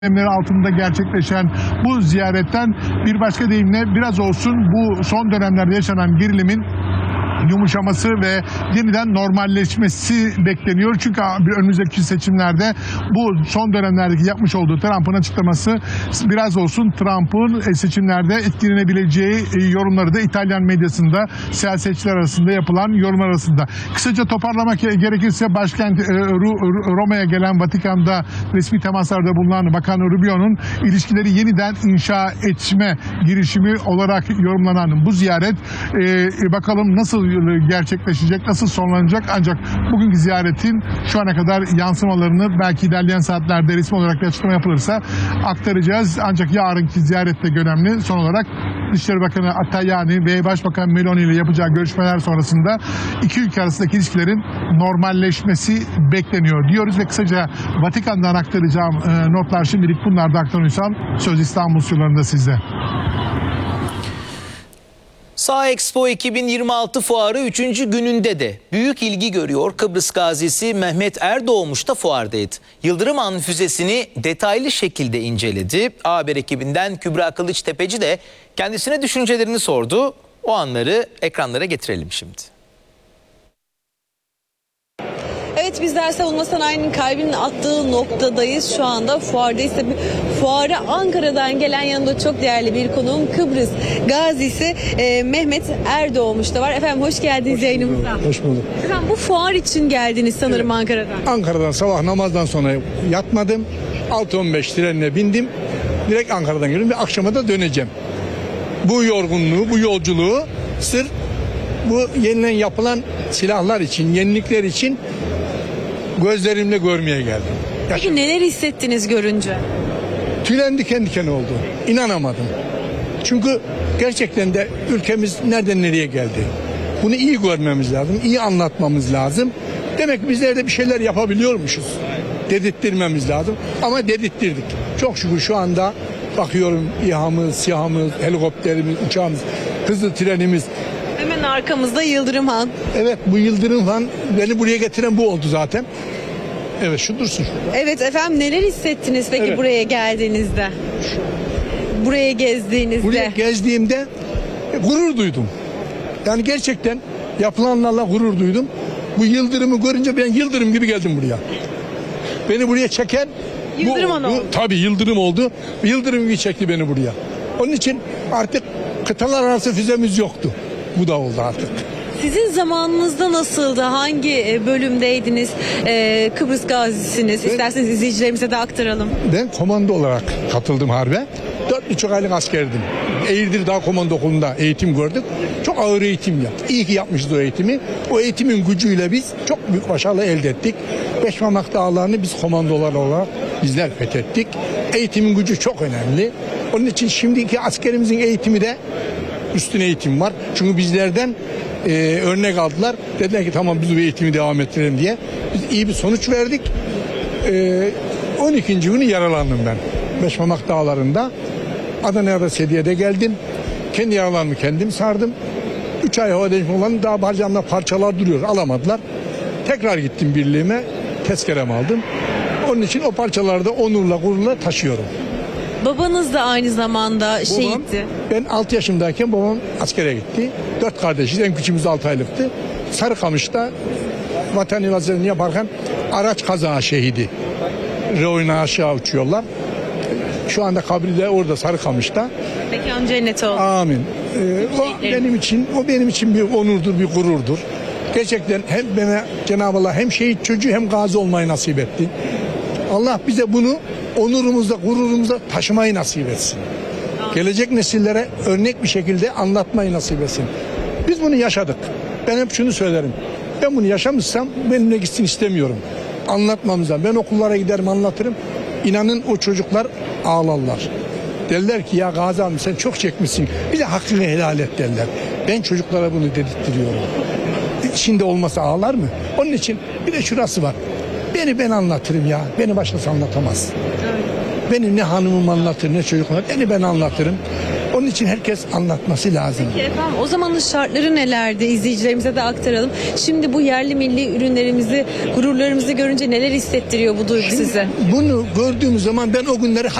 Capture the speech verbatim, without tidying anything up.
önlemleri altında gerçekleşen bu ziyaretten bir başka deyimle biraz olsun bu son dönemlerde yaşanan gerilimin yumuşaması ve yeniden normalleşmesi bekleniyor. Çünkü önümüzdeki seçimlerde bu son dönemlerdeki yapmış olduğu Trump'ın açıklaması biraz olsun Trump'ın seçimlerde etkilenebileceği yorumları da İtalyan medyasında siyasetçiler arasında yapılan yorumlar arasında. Kısaca toparlamak gerekirse başkent Roma'ya gelen Vatikan'da resmi temaslarda bulunan Bakan Rubio'nun ilişkileri yeniden inşa etme girişimi olarak yorumlanan bu ziyaret e, bakalım nasıl gerçekleşecek, nasıl sonlanacak, ancak bugünkü ziyaretin şu ana kadar yansımalarını belki ilerleyen saatlerde resmi olarak bir açıklama yapılırsa aktaracağız. Ancak yarınki ziyaret de önemli. Son olarak Dışişleri Bakanı Tajani ve Başbakan Meloni ile yapacağı görüşmeler sonrasında iki ülke arasındaki ilişkilerin normalleşmesi bekleniyor diyoruz ve kısaca Vatikan'dan aktaracağım e, notlar şimdilik bunlar da aktarıyorsam söz İstanbul stüdyolarında sizde. Sağ Expo iki bin yirmi altı fuarı üçüncü gününde de büyük ilgi görüyor. Kıbrıs gazisi Mehmet Erdoğmuş da fuardaydı. Yıldırım Han füzesini detaylı şekilde inceledi. A Haber ekibinden Kübra Kılıçtepeci de kendisine düşüncelerini sordu. O anları ekranlara getirelim şimdi. Evet, bizler savunma sanayinin kalbinin attığı noktadayız. Şu anda fuardayız. Tabii fuara Ankara'dan gelen, yanında çok değerli bir konuğum Kıbrıs gazisi e, Mehmet Erdoğmuş da var. Efendim hoş geldiniz hoş yayınımıza. Hoş bulduk. Efendim bu fuar için geldiniz sanırım, evet. Ankara'dan. Ankara'dan sabah namazdan sonra yatmadım. altı on beş trenine bindim. Direkt Ankara'dan geldim ve akşama da döneceğim. Bu yorgunluğu, bu yolculuğu sırf bu yeniden yapılan silahlar için, yenilikler için gözlerimle görmeye geldim. Peki Yaşam. Neler hissettiniz görünce? Tüylerim diken diken oldu. İnanamadım. Çünkü gerçekten de ülkemiz nereden nereye geldi? Bunu iyi görmemiz lazım, iyi anlatmamız lazım. Demek ki bizler de bir şeyler yapabiliyormuşuz. Dedirttirmemiz lazım. Ama dedirttirdik. Çok şükür şu anda bakıyorum İHA'mız, SİHA'mız, helikopterimiz, uçağımız, hızlı trenimiz. Hemen arkamızda Yıldırım Han. Evet, bu Yıldırım Han beni buraya getiren bu oldu zaten. Evet, şu dursun. Evet efendim, neler hissettiniz peki evet. buraya geldiğinizde? Buraya gezdiğinizde? Buraya gezdiğimde gurur duydum. Yani gerçekten yapılanlarla gurur duydum. Bu Yıldırım'ı görünce ben Yıldırım gibi geldim buraya. Beni buraya çeken Yıldırım bu Han oldu. oldu. Tabii Yıldırım oldu. Yıldırım gibi çekti beni buraya. Onun için artık kıtalar arası füzemiz yoktu. Bu da oldu artık. Sizin zamanınızda nasıldı? Hangi bölümdeydiniz? Ee, Kıbrıs gazisiniz. Ben, İsterseniz izleyicilerimize de aktaralım. Ben komando olarak katıldım harbe. Dört buçuk aylık askerdim. Eğirdir Dağ Komando Okulu'nda eğitim gördük. Çok ağır eğitim yaptık. İyi ki yapmışız o eğitimi. O eğitimin gücüyle biz çok büyük başarı elde ettik. Beşmamak Dağları'nı biz komandolar olarak bizler fethettik. Eğitimin gücü çok önemli. Onun için şimdiki askerimizin eğitimi de üstün eğitim var. Çünkü bizlerden e, örnek aldılar. Dediler ki tamam biz bu eğitimi devam ettirelim diye. Biz iyi bir sonuç verdik. E, on ikinci günü yaralandım ben. Beşmamak Dağları'nda. Adana'ya da Sediye'de geldim. Kendi yaralarımı kendim sardım. Üç ay hava değişimi olan daha bacağımda parçalar duruyor. Alamadılar. Tekrar gittim birliğime. Tezkeremi aldım. Onun için o parçaları da onurla gururla taşıyorum. Babanız da aynı zamanda Babam, şehitti. Ben altı yaşımdayken babam askere gitti. Dört kardeşiz. En küçüğümüz altı aylıktı. Sarıkamış'ta vatan vazifesini yaparken araç kaza şehidi. Reoyuna aşağı uçuyorlar. Şu anda kabri de orada Sarıkamış'ta. Mekan cennet olsun. Amin. Ee, o benim için o benim için bir onurdur, bir gururdur. Gerçekten hem bana Cenab-ı Allah hem şehit çocuğu hem gazi olmayı nasip etti. Allah bize bunu onurumuzda, gururumuzda taşımayı nasip etsin. Amin. Gelecek nesillere örnek bir şekilde anlatmayı nasip etsin. Biz bunu yaşadık. Ben hep şunu söylerim. Ben bunu yaşamışsam benimle gitsin istemiyorum. Anlatmamıza. Ben okullara giderim, anlatırım. İnanın o çocuklar ağlarlar. Derler ki ya Gazi abi sen çok çekmişsin. Bize hakkını helal et derler. Ben çocuklara bunu dedirttiriyorum. İçinde olmasa ağlar mı? Onun için bir de şurası var. Beni ben anlatırım ya. Beni başkası anlatamaz. Evet. Beni ne hanımım anlatır ne çocuk anlatır. Beni ben anlatırım. Onun Onun için herkes anlatması lazım. Peki efendim, o zamanın şartları nelerdi? İzleyicilerimize de aktaralım. Şimdi bu yerli milli ürünlerimizi, gururlarımızı görünce neler hissettiriyor bu duygu size? Bunu gördüğümüz zaman ben o günleri